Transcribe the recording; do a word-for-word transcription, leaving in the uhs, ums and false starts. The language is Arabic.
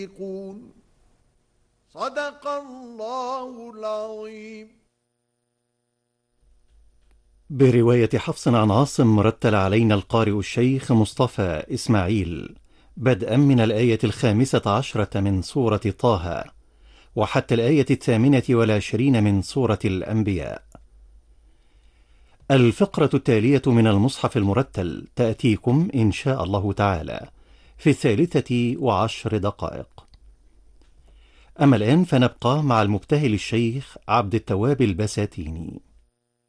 صدق الله العظيم. برواية حفص عن عاصم رتل علينا القارئ الشيخ مصطفى إسماعيل بدءا من الآية الخامسة عشرة من سورة طه وحتى الآية الثامنة والعشرين من سورة الأنبياء. الفقرة التالية من المصحف المرتل تأتيكم إن شاء الله تعالى في الثالثة وعشر دقائق. أما الآن فنبقى مع المبتهل الشيخ عبد التواب البساتيني.